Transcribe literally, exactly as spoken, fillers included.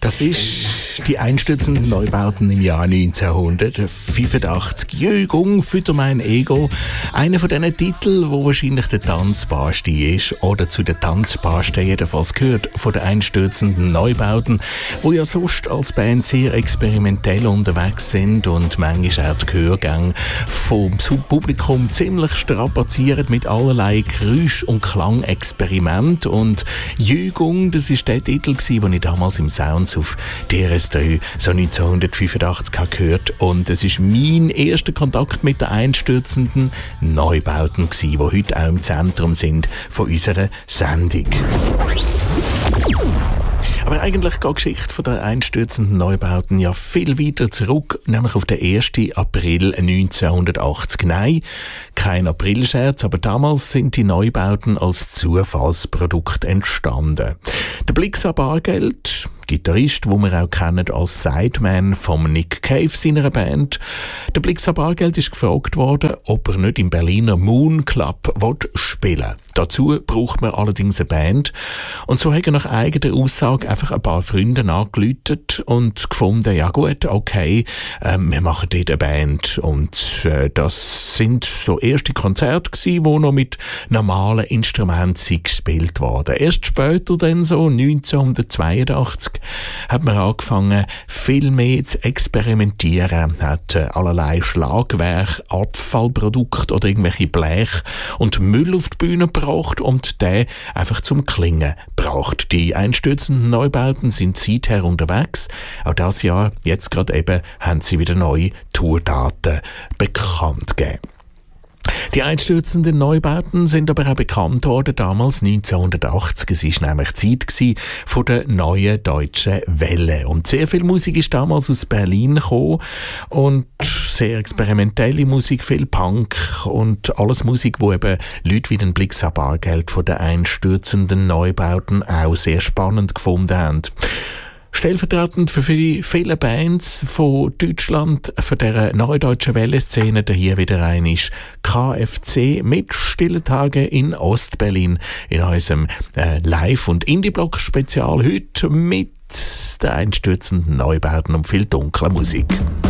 Das ist die einstürzenden Neubauten im Jahr neunzehnhundertfünfundachtzig. Jügung, Fütter mein Ego. Einer von diesen Titeln, wo wahrscheinlich der Tanzbarste ist oder zu den Tanzbarsten jedenfalls gehört, von den einstürzenden Neubauten, wo ja sonst als Band sehr experimentell unterwegs sind und manchmal auch die Gehörgänge vom Publikum ziemlich strapazieren mit allerlei Geräusch- und Klangexperiment. Und Jügung, das ist der Titel, den ich damals im Sounds auf D R S drei so neunzehnhundertfünfundachtzig habe gehört. Und es ist mein erster Kontakt mit den einstürzenden Neubauten gewesen, die heute auch im Zentrum sind von unserer Sendung. Aber eigentlich geht die Geschichte von den einstürzenden Neubauten ja viel weiter zurück, nämlich auf den ersten April neunzehnhundertachtzig. Nein, kein Aprilscherz, aber damals sind die Neubauten als Zufallsprodukt entstanden. Der Blixa Bargeld, Gitarrist, den wir auch kennen als Sideman von Nick Cave, seiner Band. Der Blixa Bargeld ist gefragt worden, ob er nicht im Berliner Moon Club spielen will. Dazu braucht man allerdings eine Band. Und so hat er nach eigener Aussage einfach ein paar Freunde angeläutet und gefunden, ja gut, okay, äh, wir machen dort eine Band. Und äh, das sind so erste Konzerte gewesen, die noch mit normalen Instrumenten gespielt wurden. Erst später, dann so neunzehnhundertzweiundachtzig, hat man angefangen, viel mehr zu experimentieren, hat äh, allerlei Schlagwerk, Abfallprodukte oder irgendwelche Blech und Müll auf die Bühne gebracht und der einfach zum Klingen braucht. Die einstürzenden Neubauten sind seither unterwegs. Auch dieses Jahr, jetzt gerade eben, haben sie wieder neue Tourdaten bekannt gegeben. Die einstürzenden Neubauten sind aber auch bekannt worden damals neunzehnhundertachtzig. Es war nämlich Zeit gewesen von der neuen deutschen Welle. Und sehr viel Musik ist damals aus Berlin gekommen und sehr experimentelle Musik, viel Punk und alles Musik, wo eben Leute wie den Blixa Bargeld von den einstürzenden Neubauten auch sehr spannend gefunden haben. Stellvertretend für viele Bands von Deutschland, von dieser neudeutschen Welle-Szene, der hier wieder rein ist, K F C mit Stille Tage in Ostberlin in unserem äh, Live- und Indie-Block-Spezial heute mit den einstürzenden Neubauten und viel dunkler Musik.